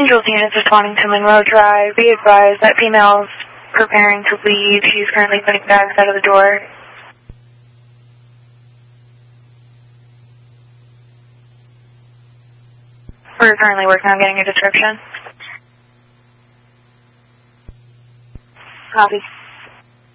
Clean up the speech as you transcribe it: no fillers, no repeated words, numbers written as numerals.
Angels units responding to Monroe Drive. Be advised that female's preparing to leave. She's currently putting bags out of the door. We're currently working on getting a description. Copy.